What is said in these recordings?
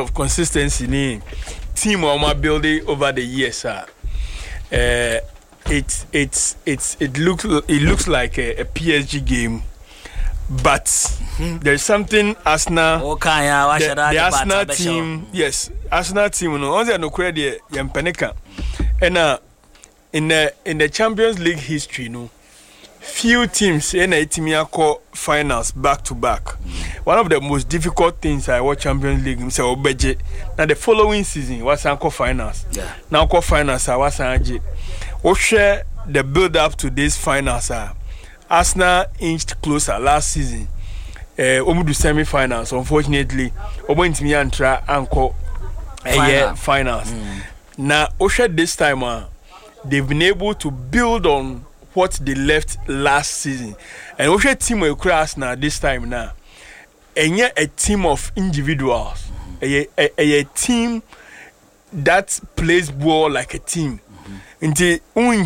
of consistency ni team Oma building over the years it looks like a PSG game, but there's something Arsenal the Arsenal team, yes, Arsenal team no only no credit yempenika and in the Champions League history no few teams in a team call finals back to back. One of the most difficult things I watch Champions League is Obeje. Now the following season was Anko finals. Yeah. Now call finals I was Anje. Share the build up to this finals Arsenal inched closer last season. Omudu semi-finals. Unfortunately, Obo and try Anko finals. Now Osha this time they've been able to build on what they left last season. And Osha team will crash now this time now. And yet a team of individuals. A team that plays ball like a team. Until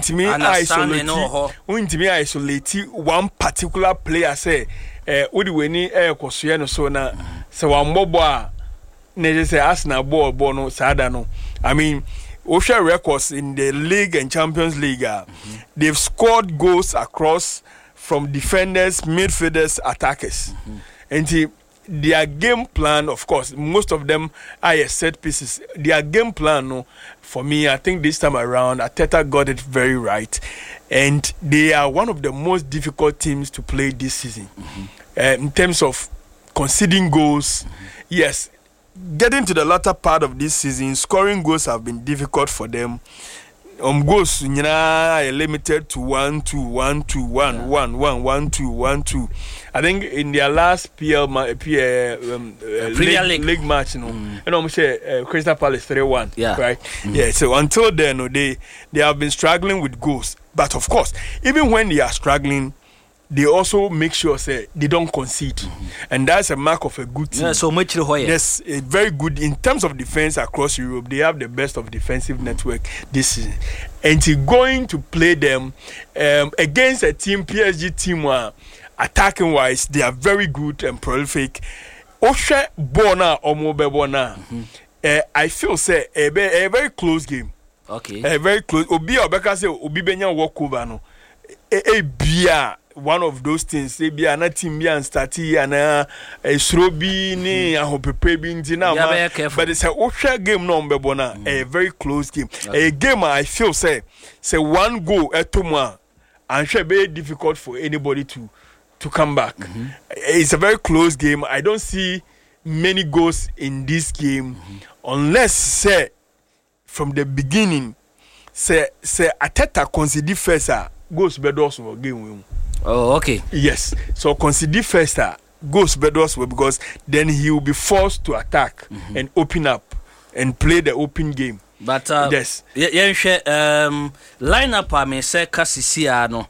isolate one particular player say Udi Weni Kosuyano so na so one bobo ne say Arsenal ball no sadano. I mean Osha records in the league and Champions League, they've scored goals across from defenders, midfielders, attackers. And their game plan, of course, most of them are set pieces. Their game plan, no, for me, I think this time around, Arteta got it very right. And they are one of the most difficult teams to play this season. In terms of conceding goals, yes. Getting to the latter part of this season, scoring goals have been difficult for them. Goals are limited to 1-2, 1-2, 1-1, 1-1, 1-2, 1-2. I think in their last Premier League match, Crystal Palace 3-1, right? Yeah. So until then, they have been struggling with goals. But of course, even when they are struggling, they also make sure say they don't concede, and that's a mark of a good team. Yeah, so much yes, very good in terms of defense across Europe. They have the best of defensive network this season, and going to play them against a team PSG team attacking wise they are very good and prolific. Osha Bona or Mobebona, I feel say a very close game. Okay, a very close. Obi Obeka say Obi Benya walkover no. Bia one of those things say be an team be and starty and a srobi ni a hopepe bi ntina but it's a Osha game no mbebona a very close game. A game I feel say one goal etoma and should be difficult for anybody to come back. It's a very close game. I don't see many goals in this game unless say from the beginning say Arteta concede first goes bedos for game. Oh, okay. Yes. So concede first goes bedos because then he will be forced to attack and open up and play the open game. But yes. Lineup I may say Casisia no.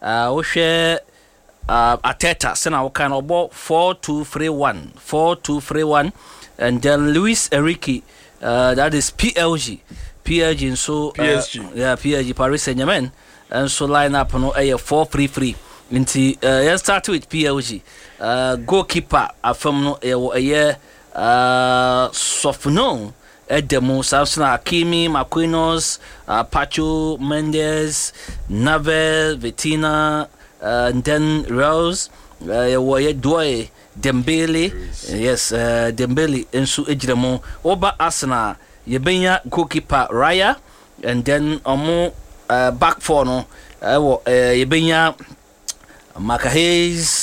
Arteta sena kind of 4-2-3-1, 4-2-3-1, and then Luis Enrique, that is PSG, and so PSG Paris Saint-Germain, and so line up no 4-3-3. Inti let's start with PSG. Goalkeeper afam no Sofno Edemo Samson Hakimi, Marquinhos, Pacho Mendes, Navel, Vitina, and then Rose, Dwyer, Dembele, yes, Dembele, and so Ejremo, Oba Arsenal, Yebenya goalkeeper Raya, and then back four no, Yebenya Macahays,